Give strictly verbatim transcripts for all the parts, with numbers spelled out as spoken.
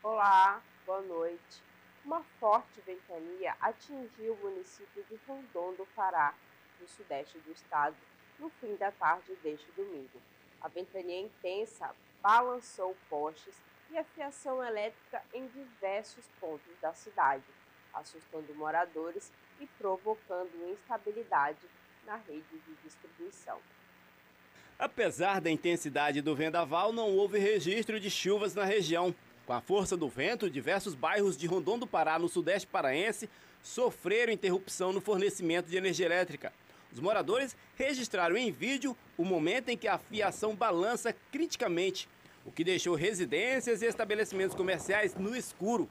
Olá, boa noite. Uma forte ventania atingiu o município de Rondon do Pará, no sudeste do estado, no fim da tarde deste domingo. A ventania intensa balançou postes e a fiação elétrica em diversos pontos da cidade, assustando moradores e provocando instabilidade na rede de distribuição. Apesar da intensidade do vendaval, não houve registro de chuvas na região. Com a força do vento, diversos bairros de Rondon do Pará, no sudeste paraense, sofreram interrupção no fornecimento de energia elétrica. Os moradores registraram em vídeo o momento em que a fiação balança criticamente, o que deixou residências e estabelecimentos comerciais no escuro.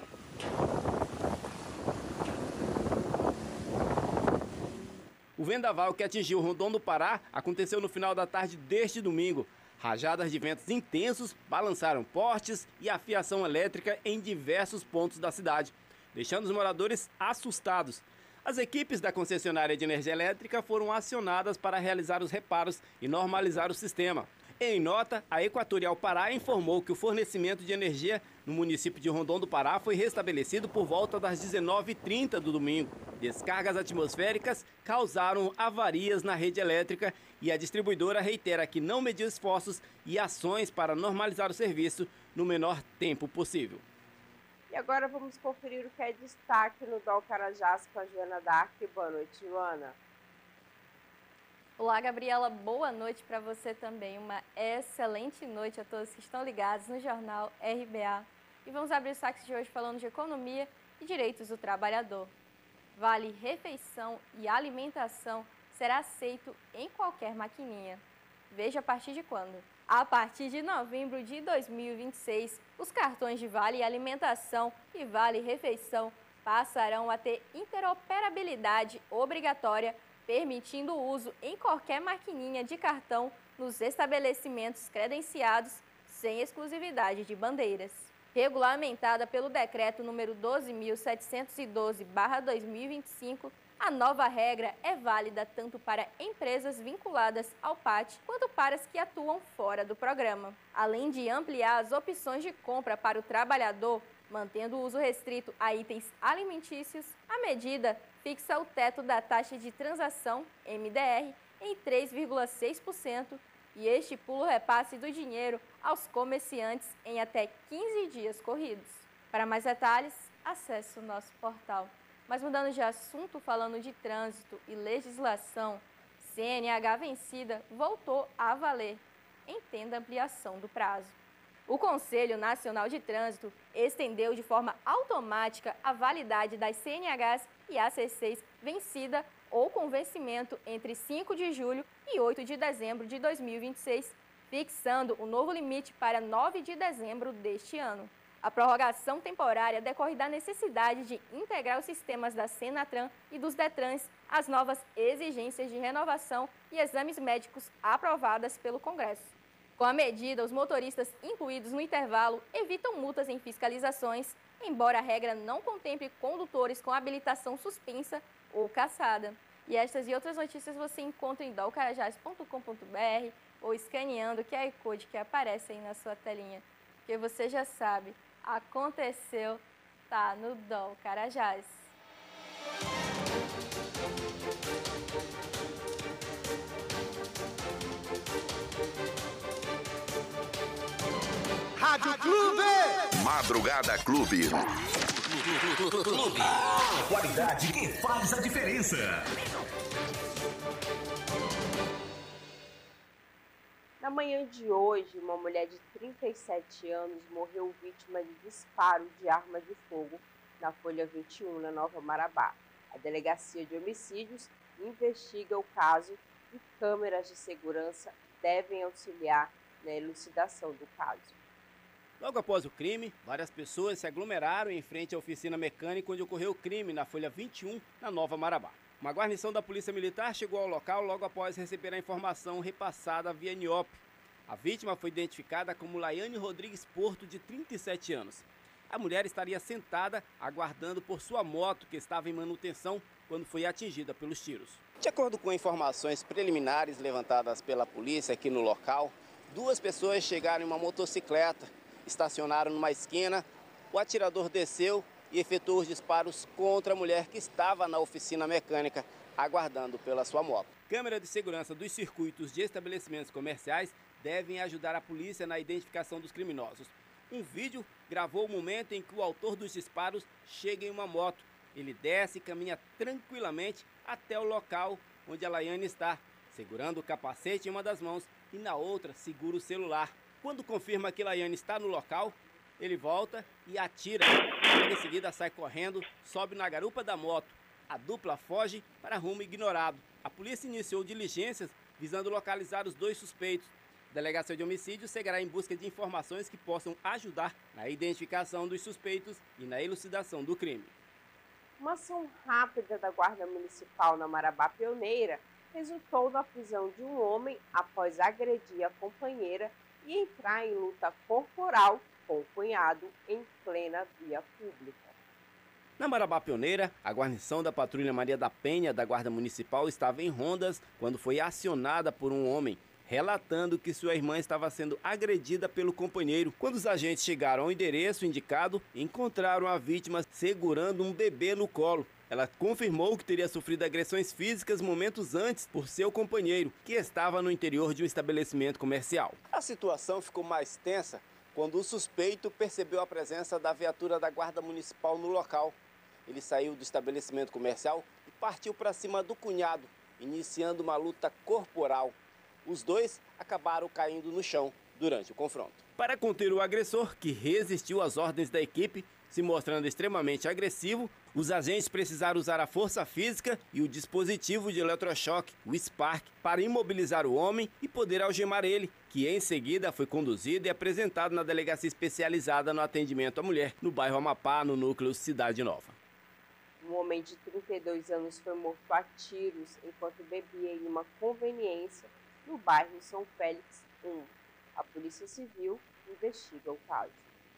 O vendaval que atingiu Rondon do Pará aconteceu no final da tarde deste domingo. Rajadas de ventos intensos balançaram postes e a fiação elétrica em diversos pontos da cidade, deixando os moradores assustados. As equipes da concessionária de energia elétrica foram acionadas para realizar os reparos e normalizar o sistema. Em nota, a Equatorial Pará informou que o fornecimento de energia no município de Rondon do Pará foi restabelecido por volta das dezenove e trinta do domingo. Descargas atmosféricas causaram avarias na rede elétrica e a distribuidora reitera que não mediu esforços e ações para normalizar o serviço no menor tempo possível. E agora vamos conferir o que é destaque no Dol Carajás com a Joana Dark. Boa noite, Joana. Olá, Gabriela, boa noite para você também. Uma excelente noite a todos que estão ligados no Jornal R B A. E vamos abrir o saque de hoje falando de economia e direitos do trabalhador. Vale refeição e alimentação será aceito em qualquer maquininha. Veja a partir de quando. A partir de novembro de dois mil e vinte e seis, os cartões de Vale Alimentação e Vale Refeição passarão a ter interoperabilidade obrigatória, permitindo o uso em qualquer maquininha de cartão nos estabelecimentos credenciados, sem exclusividade de bandeiras. Regulamentada pelo Decreto número doze mil setecentos e doze barra dois mil e vinte e cinco, a nova regra é válida tanto para empresas vinculadas ao P A T quanto para as que atuam fora do programa. Além de ampliar as opções de compra para o trabalhador, mantendo o uso restrito a itens alimentícios, a medida fixa o teto da taxa de transação, M D R, em três vírgula seis por cento e estipula o repasse do dinheiro aos comerciantes em até quinze dias corridos. Para mais detalhes, acesse o nosso portal. Mas mudando de assunto, falando de trânsito e legislação, C N H vencida voltou a valer. Entenda a ampliação do prazo. O Conselho Nacional de Trânsito estendeu de forma automática a validade das C N Hs e A C Cs vencida ou com vencimento entre cinco de julho e oito de dezembro de dois mil e vinte e seis, fixando o novo limite para nove de dezembro deste ano. A prorrogação temporária decorre da necessidade de integrar os sistemas da Senatran e dos Detrans às novas exigências de renovação e exames médicos aprovadas pelo Congresso. Com a medida, os motoristas incluídos no intervalo evitam multas em fiscalizações, embora a regra não contemple condutores com habilitação suspensa ou cassada. E estas e outras notícias você encontra em dol carajás ponto com ponto br ou escaneando o Q R Code que aparece aí na sua telinha. Porque você já sabe, aconteceu, tá no Dol Carajás. Rádio Clube! Madrugada Clube. A qualidade que faz a diferença. Na manhã de hoje, uma mulher de trinta e sete anos morreu vítima de disparo de arma de fogo na Folha vinte e um, na Nova Marabá. A Delegacia de Homicídios investiga o caso e câmeras de segurança devem auxiliar na elucidação do caso. Logo após o crime, várias pessoas se aglomeraram em frente à oficina mecânica onde ocorreu o crime na Folha vinte e um, na Nova Marabá. Uma guarnição da Polícia Militar chegou ao local logo após receber a informação repassada via N I O P. A vítima foi identificada como Laiane Rodrigues Porto, de trinta e sete anos. A mulher estaria sentada aguardando por sua moto, que estava em manutenção, quando foi atingida pelos tiros. De acordo com informações preliminares levantadas pela polícia aqui no local, duas pessoas chegaram em uma motocicleta, estacionaram numa esquina o atirador desceu e efetuou os disparos contra a mulher que estava na oficina mecânica, aguardando pela sua moto. Câmeras de segurança dos circuitos de estabelecimentos comerciais devem ajudar a polícia na identificação dos criminosos. Um vídeo gravou o momento em que o autor dos disparos chega em uma moto. Ele desce e caminha tranquilamente até o local onde a Laiane está, segurando o capacete em uma das mãos e na outra segura o celular. Quando confirma que Laiane está no local, ele volta e atira. Logo em seguida sai correndo, sobe na garupa da moto. A dupla foge para rumo ignorado. A polícia iniciou diligências visando localizar os dois suspeitos. A Delegacia de Homicídio seguirá em busca de informações que possam ajudar na identificação dos suspeitos e na elucidação do crime. Uma ação rápida da Guarda Municipal na Marabá Pioneira resultou na prisão de um homem após agredir a companheira e entrar em luta corporal com o cunhado em plena via pública. Na Marabá Pioneira, a guarnição da Patrulha Maria da Penha da Guarda Municipal estava em rondas quando foi acionada por um homem, relatando que sua irmã estava sendo agredida pelo companheiro. Quando os agentes chegaram ao endereço indicado, encontraram a vítima segurando um bebê no colo. Ela confirmou que teria sofrido agressões físicas momentos antes por seu companheiro, que estava no interior de um estabelecimento comercial. A situação ficou mais tensa quando o suspeito percebeu a presença da viatura da Guarda Municipal no local. Ele saiu do estabelecimento comercial e partiu para cima do cunhado, iniciando uma luta corporal. Os dois acabaram caindo no chão durante o confronto. Para conter o agressor, que resistiu às ordens da equipe, se mostrando extremamente agressivo, os agentes precisaram usar a força física e o dispositivo de eletrochoque, o Spark, para imobilizar o homem e poder algemar ele, que em seguida foi conduzido e apresentado na delegacia especializada no atendimento à mulher, no bairro Amapá, no núcleo Cidade Nova. Um homem de trinta e dois anos foi morto a tiros enquanto bebia em uma conveniência no bairro São Félix um. A Polícia Civil investiga o caso.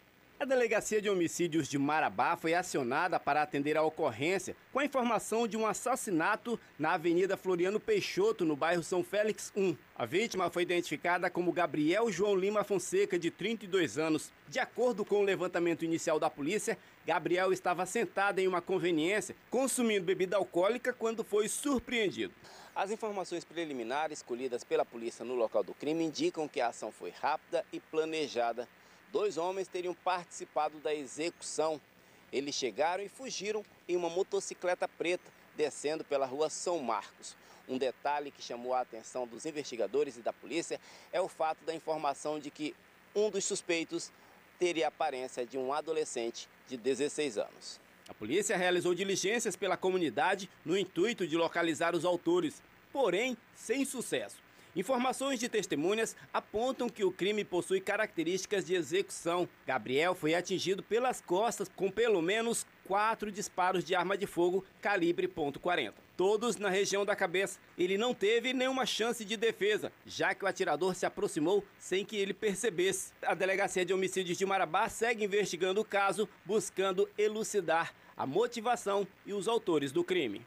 A Delegacia de Homicídios de Marabá foi acionada para atender a ocorrência com a informação de um assassinato na Avenida Floriano Peixoto, no bairro São Félix um. A vítima foi identificada como Gabriel João Lima Fonseca, de trinta e dois anos. De acordo com o levantamento inicial da polícia, Gabriel estava sentado em uma conveniência, consumindo bebida alcoólica, quando foi surpreendido. As informações preliminares colhidas pela polícia no local do crime indicam que a ação foi rápida e planejada. Dois homens teriam participado da execução. Eles chegaram e fugiram em uma motocicleta preta, descendo pela rua São Marcos. Um detalhe que chamou a atenção dos investigadores e da polícia é o fato da informação de que um dos suspeitos teria a aparência de um adolescente de dezesseis anos. A polícia realizou diligências pela comunidade no intuito de localizar os autores, porém sem sucesso. Informações de testemunhas apontam que o crime possui características de execução. Gabriel foi atingido pelas costas com pelo menos quatro disparos de arma de fogo calibre ponto quarenta, todos na região da cabeça. Ele não teve nenhuma chance de defesa, já que o atirador se aproximou sem que ele percebesse. A Delegacia de Homicídios de Marabá segue investigando o caso, buscando elucidar a motivação e os autores do crime.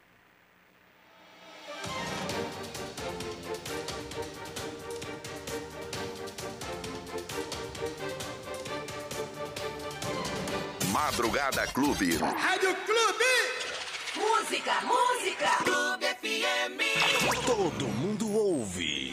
Madrugada Clube. Rádio Clube. Música, música. Clube F M. Todo mundo ouve.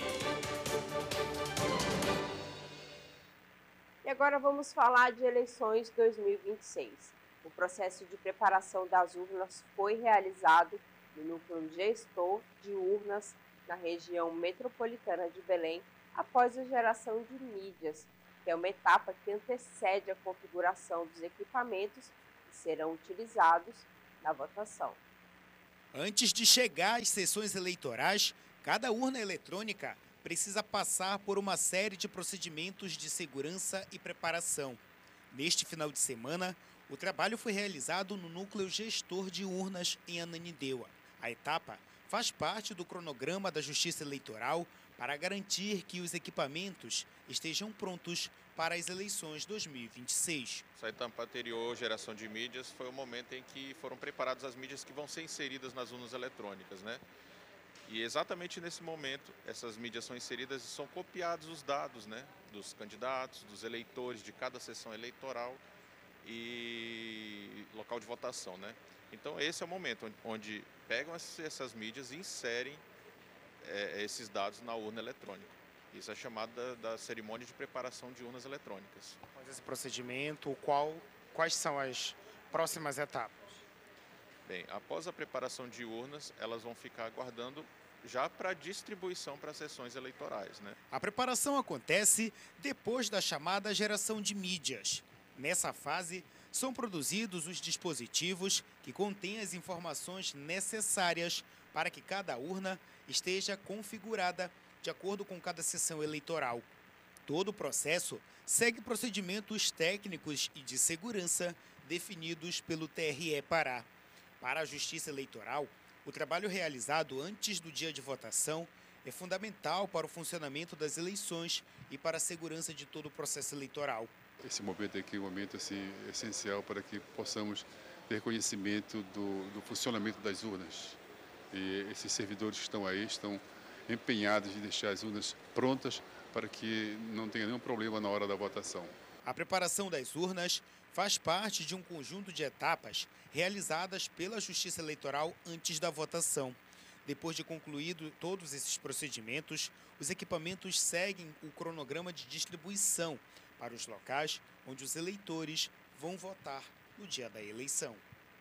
E agora vamos falar de eleições dois mil e vinte e seis. O processo de preparação das urnas foi realizado no núcleo gestor de urnas na região metropolitana de Belém, após a geração de mídias, que é uma etapa que antecede a configuração dos equipamentos que serão utilizados na votação. Antes de chegar às sessões eleitorais, cada urna eletrônica precisa passar por uma série de procedimentos de segurança e preparação. Neste final de semana, o trabalho foi realizado no núcleo gestor de urnas em Ananindeua. A etapa faz parte do cronograma da Justiça Eleitoral para garantir que os equipamentos estejam prontos para as eleições dois mil e vinte e seis. Essa etapa anterior, geração de mídias, foi o momento em que foram preparadas as mídias que vão ser inseridas nas urnas eletrônicas, né? E exatamente nesse momento, essas mídias são inseridas e são copiados os dados, né, dos candidatos, dos eleitores de cada sessão eleitoral, e local de votação, né? Então esse é o momento onde, onde pegam essas mídias e inserem é, esses dados na urna eletrônica. Isso é chamado da, da cerimônia de preparação de urnas eletrônicas. Após esse procedimento, qual, quais são as próximas etapas? Bem, após a preparação de urnas, elas vão ficar aguardando já para distribuição para sessões eleitorais, né? A preparação acontece depois da chamada geração de mídias. Nessa fase, são produzidos os dispositivos que contêm as informações necessárias para que cada urna esteja configurada de acordo com cada sessão eleitoral. Todo o processo segue procedimentos técnicos e de segurança definidos pelo T R E Pará. Para a Justiça Eleitoral, o trabalho realizado antes do dia de votação é fundamental para o funcionamento das eleições e para a segurança de todo o processo eleitoral. Esse momento aqui é um momento assim, essencial para que possamos ter conhecimento do, do funcionamento das urnas. E esses servidores que estão aí estão empenhados em deixar as urnas prontas para que não tenha nenhum problema na hora da votação. A preparação das urnas faz parte de um conjunto de etapas realizadas pela Justiça Eleitoral antes da votação. Depois de concluído todos esses procedimentos, os equipamentos seguem o cronograma de distribuição para os locais onde os eleitores vão votar no dia da eleição.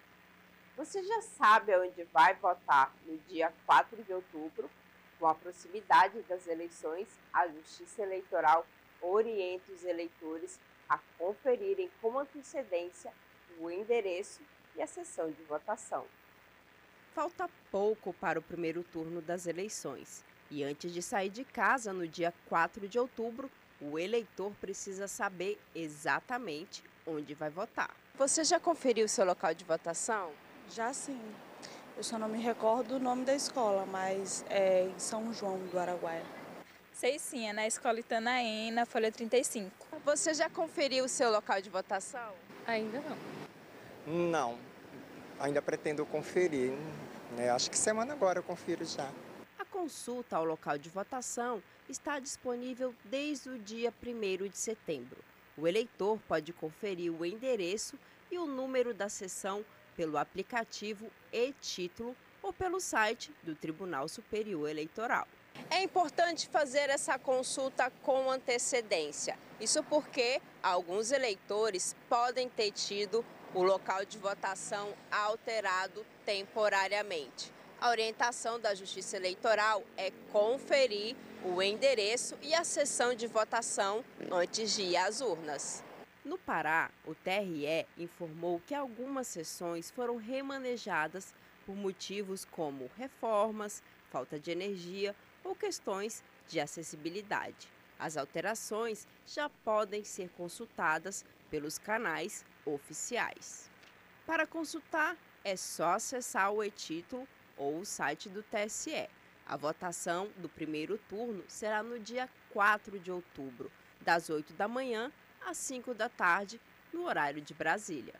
Você já sabe onde vai votar no dia quatro de outubro? Com a proximidade das eleições, a Justiça Eleitoral orienta os eleitores a conferirem com antecedência o endereço e a sessão de votação. Falta pouco para o primeiro turno das eleições e antes de sair de casa no dia quatro de outubro, o eleitor precisa saber exatamente onde vai votar. Você já conferiu seu local de votação? Já sim. Eu só não me recordo o nome da escola, mas é em São João do Araguaia. Sei sim, é na Escola Itanaém, na Folha trinta e cinco. Você já conferiu o seu local de votação? Ainda não. Não, ainda pretendo conferir. Né? Acho que semana agora eu confiro já. A consulta ao local de votação está disponível desde o dia primeiro de setembro. O eleitor pode conferir o endereço e o número da sessão pelo aplicativo e-Título ou pelo site do Tribunal Superior Eleitoral. É importante fazer essa consulta com antecedência. Isso porque alguns eleitores podem ter tido o local de votação alterado temporariamente. A orientação da Justiça Eleitoral é conferir o endereço e a sessão de votação antes de ir às urnas. No Pará, o T R E informou que algumas sessões foram remanejadas por motivos como reformas, falta de energia ou questões de acessibilidade. As alterações já podem ser consultadas pelos canais oficiais. Para consultar, é só acessar o e-Título ou o site do T S E. A votação do primeiro turno será no dia quatro de outubro, das oito da manhã às cinco da tarde, no horário de Brasília.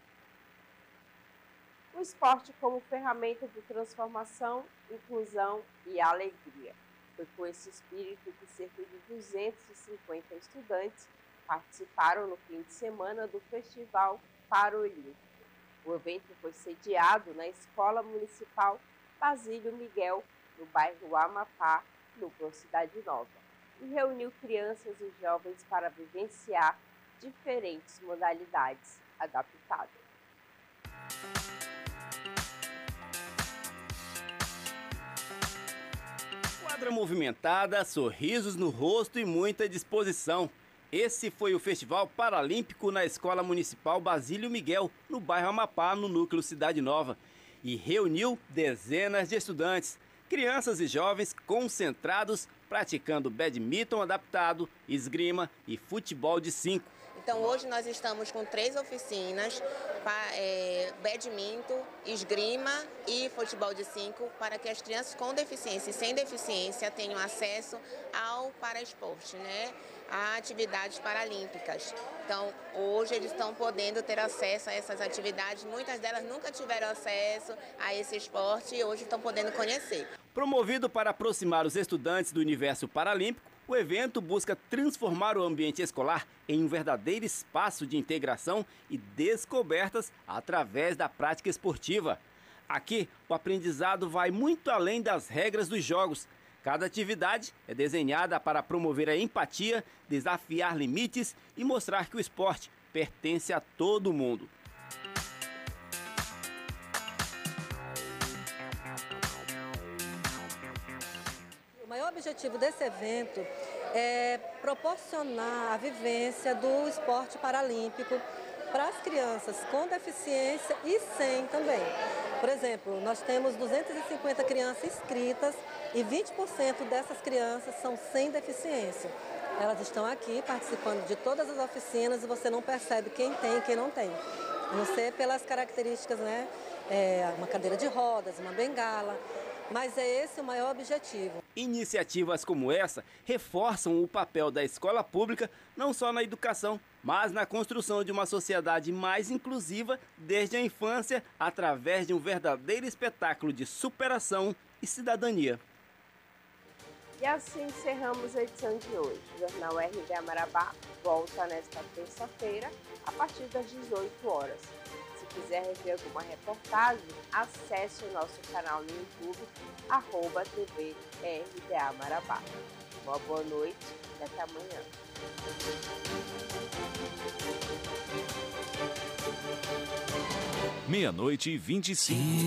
O esporte como ferramenta de transformação, inclusão e alegria. Foi com esse espírito que cerca de duzentos e cinquenta estudantes participaram no fim de semana do Festival Paralímpico. O evento foi sediado na Escola Municipal Basílio Miguel, no bairro Amapá, núcleo Cidade Nova, e reuniu crianças e jovens para vivenciar diferentes modalidades adaptadas. Quadra movimentada, sorrisos no rosto e muita disposição. Esse foi o Festival Paralímpico na Escola Municipal Basílio Miguel, no bairro Amapá, no núcleo Cidade Nova, e reuniu dezenas de estudantes, crianças e jovens concentrados praticando badminton adaptado, esgrima e futebol de cinco. Então hoje nós estamos com três oficinas, é, badminton, esgrima e futebol de cinco, para que as crianças com deficiência e sem deficiência tenham acesso ao paraesporte, né? A atividades paralímpicas. Então, hoje eles estão podendo ter acesso a essas atividades. Muitas delas nunca tiveram acesso a esse esporte e hoje estão podendo conhecer. Promovido para aproximar os estudantes do universo paralímpico, O evento busca transformar o ambiente escolar em um verdadeiro espaço de integração e descobertas através da prática esportiva. Aqui, o aprendizado vai muito além das regras dos jogos. Cada atividade é desenhada para promover a empatia, desafiar limites e mostrar que o esporte pertence a todo mundo. O maior objetivo desse evento é proporcionar a vivência do esporte paralímpico para as crianças com deficiência e sem também. Por exemplo, nós temos duzentas e cinquenta crianças inscritas e vinte por cento dessas crianças são sem deficiência. Elas estão aqui participando de todas as oficinas e você não percebe quem tem e quem não tem. A não ser pelas características, né? É, uma cadeira de rodas, uma bengala. Mas é esse o maior objetivo. Iniciativas como essa reforçam o papel da escola pública não só na educação, mas na construção de uma sociedade mais inclusiva desde a infância, através de um verdadeiro espetáculo de superação e cidadania. E assim encerramos a edição de hoje. O Jornal R B A Marabá volta nesta terça-feira, a partir das dezoito horas. Se quiser rever alguma reportagem, acesse o nosso canal no YouTube, arroba T V R B A Marabá. Uma boa noite e até amanhã. Meia-noite e vinte e cinco.